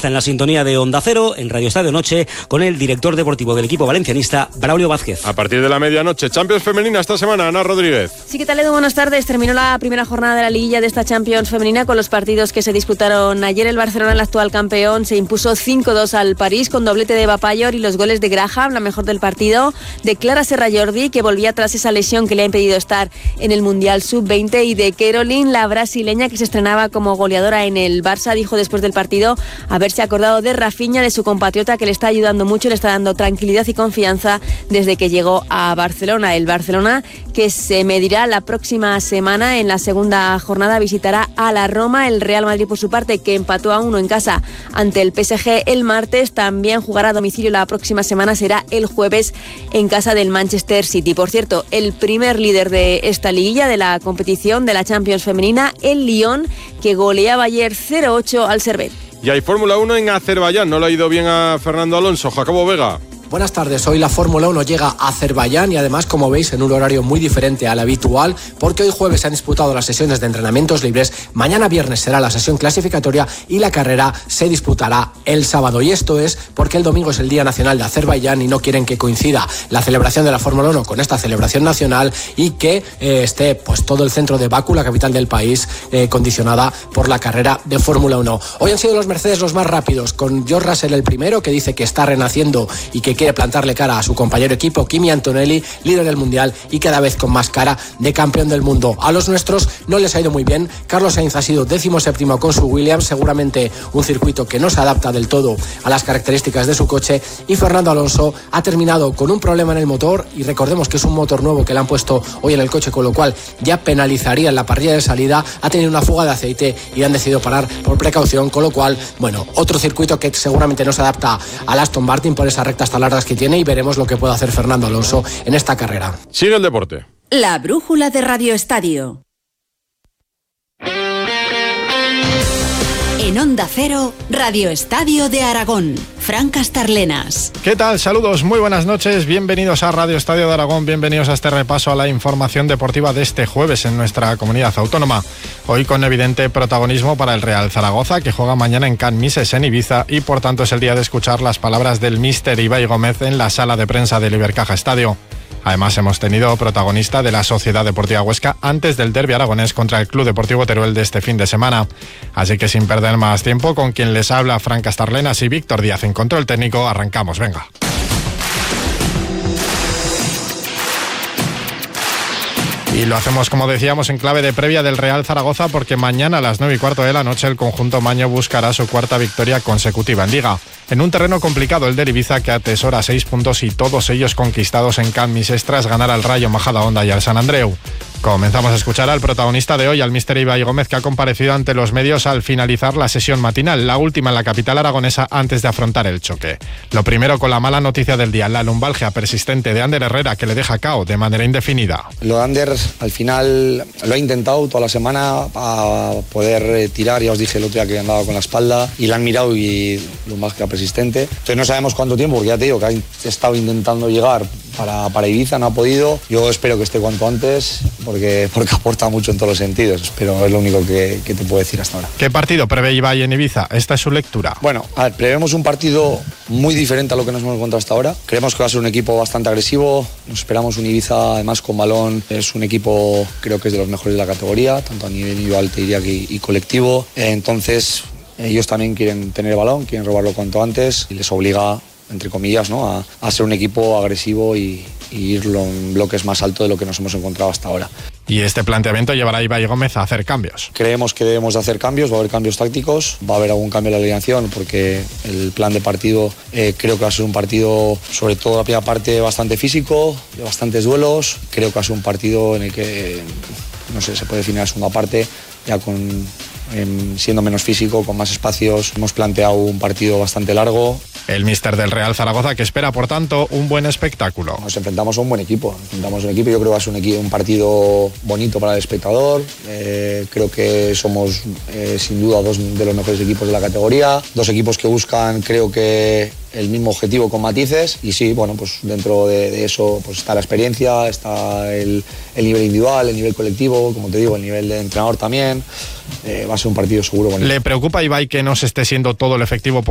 está en la sintonía de Onda Cero, en Radio Estadio Noche, con el director deportivo del equipo valencianista, Braulio Vázquez. A partir de la medianoche, Champions femenina esta semana, Ana Rodríguez. Sí, ¿qué tal, Edu? Buenas tardes. Terminó la primera jornada de la liguilla de esta Champions femenina con los partidos que se disputaron ayer. El Barcelona, el actual campeón, se impuso 5-2 al París con doblete de Bapayor y los goles de Graham, la mejor del partido, de Clara Serra Jordi, que volvía tras esa lesión que le ha impedido estar en el Mundial Sub-20, y de Caroline, la brasileña que se estrenaba como goleadora en el Barça. Dijo después del partido haberse acordado de Rafinha, de su compatriota, que le está ayudando mucho, le está dando tranquilidad y confianza desde que llegó a Barcelona. El Barcelona, que se medirá la próxima semana en la segunda jornada, visitará a la Roma. El Real Madrid, por su parte, que empató a 1 en casa ante el PSG el martes, también jugará a domicilio la próxima semana, será el jueves en casa del Manchester City. Por cierto, el primer líder de esta liguilla, de la competición de la Champions femenina, el Lyon, que goleaba ayer 0-8 al Servette. Y hay Fórmula 1 en Azerbaiyán, no le ha ido bien a Fernando Alonso. Jacobo Vega. Buenas tardes, hoy la Fórmula 1 llega a Azerbaiyán y además, como veis, en un horario muy diferente al habitual, porque hoy jueves se han disputado las sesiones de entrenamientos libres, mañana viernes será la sesión clasificatoria y la carrera se disputará el sábado. Y esto es porque el domingo es el Día Nacional de Azerbaiyán y no quieren que coincida la celebración de la Fórmula 1 con esta celebración nacional y que esté pues todo el centro de Bakú, la capital del país, condicionada por la carrera de Fórmula 1. Hoy han sido los Mercedes los más rápidos, con George Russell el primero, que dice que está renaciendo y que quiere plantarle cara a su compañero equipo, Kimi Antonelli, líder del mundial y cada vez con más cara de campeón del mundo. A los nuestros no les ha ido muy bien. Carlos Sainz ha sido 17º con su Williams, seguramente un circuito que no se adapta del todo a las características de su coche, y Fernando Alonso ha terminado con un problema en el motor, y recordemos que es un motor nuevo que le han puesto hoy en el coche, con lo cual ya penalizaría en la parrilla de salida. Ha tenido una fuga de aceite y han decidido parar por precaución, con lo cual, bueno, otro circuito que seguramente no se adapta al Aston Martin por esas rectas tan largas que tiene, y veremos lo que puede hacer Fernando Alonso en esta carrera. Sigue el deporte. La brújula de Radio Estadio. En Onda Cero, Radio Estadio de Aragón. Fran Castarlenas. ¿Qué tal? Saludos, muy buenas noches. Bienvenidos a Radio Estadio de Aragón. Bienvenidos a este repaso a la información deportiva de este jueves en nuestra comunidad autónoma. Hoy con evidente protagonismo para el Real Zaragoza, que juega mañana en Can Mises, en Ibiza, y por tanto es el día de escuchar las palabras del míster Ibai Gómez en la sala de prensa del Ibercaja Estadio. Además, hemos tenido protagonista de la Sociedad Deportiva Huesca antes del derbi aragonés contra el Club Deportivo Teruel de este fin de semana. Así que sin perder más tiempo, con quien les habla Fran Castarlenas y Víctor Díaz en control técnico, arrancamos, venga. Y lo hacemos, como decíamos, en clave de previa del Real Zaragoza, porque mañana a las 9:15 de la noche el conjunto maño buscará su cuarta victoria consecutiva en Liga. En un terreno complicado, el de Ibiza, que atesora 6 puntos y todos ellos conquistados en Can Mises tras ganar al Rayo Majadahonda y al Sant Andreu. Comenzamos a escuchar al protagonista de hoy, al míster Ibai Gómez, que ha comparecido ante los medios al finalizar la sesión matinal, la última en la capital aragonesa antes de afrontar el choque. Lo primero con la mala noticia del día, la lumbalgia persistente de Ander Herrera, que le deja KO de manera indefinida. Lo de Ander, al final, lo ha intentado toda la semana para poder tirar. Ya os dije el otro día que andaba con la espalda y la han mirado y lumbalgia persistente. Entonces no sabemos cuánto tiempo, porque ya te digo que ha estado intentando llegar para Ibiza, no ha podido. Yo espero que esté cuanto antes, porque aporta mucho en todos los sentidos, pero es lo único que te puedo decir hasta ahora. ¿Qué partido prevé Ibai en Ibiza? Esta es su lectura. Bueno, a ver, prevemos un partido muy diferente a lo que nos hemos encontrado hasta ahora. Creemos que va a ser un equipo bastante agresivo. Nos esperamos un Ibiza, además con balón. Es un equipo, creo que es de los mejores de la categoría, tanto a nivel individual, te diría, y colectivo. Entonces, ellos también quieren tener el balón, quieren robarlo cuanto antes, y les obliga, entre comillas, ¿no?, a ser un equipo agresivo y irlo en bloques más alto de lo que nos hemos encontrado hasta ahora. Y este planteamiento llevará a Ibai Gómez a hacer cambios. Creemos que debemos de hacer cambios, va a haber cambios tácticos, va a haber algún cambio en la alineación, porque el plan de partido creo que va a ser un partido, sobre todo la primera parte, bastante físico, de bastantes duelos. Creo que va a ser un partido en el que, no sé, se puede definir la segunda parte ya siendo menos físico, con más espacios. Hemos planteado un partido bastante largo. El míster del Real Zaragoza, que espera, por tanto, un buen espectáculo. Nos enfrentamos a un buen equipo. Yo creo que va a ser un partido bonito para el espectador. Creo que somos, sin duda, dos de los mejores equipos de la categoría. Dos equipos que buscan, creo que, el mismo objetivo con matices. Y sí, bueno, pues dentro de eso pues está la experiencia, está el nivel individual, el nivel colectivo, como te digo, el nivel de entrenador también. Va a ser un partido seguro bonito. ¿Le preocupa a Ibai que no se esté siendo todo el efectivo